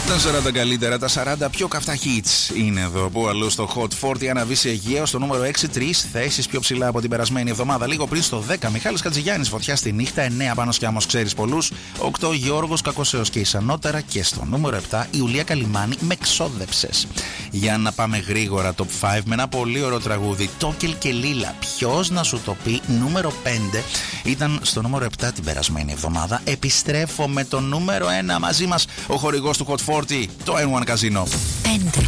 Τα 40 καλύτερα, τα 40 πιο καυτά hits είναι εδώ. Που αλλού στο Hot 40 αναβεί σε Αιγαίο στο νούμερο 6, 3 θέσεις πιο ψηλά από την περασμένη εβδομάδα. Λίγο πριν στο 10, Μιχάλης Χατζηγιάννης, Φωτιά στη νύχτα. 9, Πάνος Κιάμος, ξέρεις πολλούς. 8, Γιώργος Κακοσέος και Ισανότερα. Και στο νούμερο 7, η Ουλία Καλιμάνη, με ξόδεψες. Για να πάμε γρήγορα, top 5 με ένα πολύ ωραίο τραγούδι. Τόκελ και Λίλα. Ποιος να σου το πει, νούμερο 5. Ήταν στο νούμερο 7 την περασμένη εβδομάδα. Επιστρέφω με το νούμερο 1 μαζί μας, ο χορηγός του Hot 40, το N1 Casino. 5.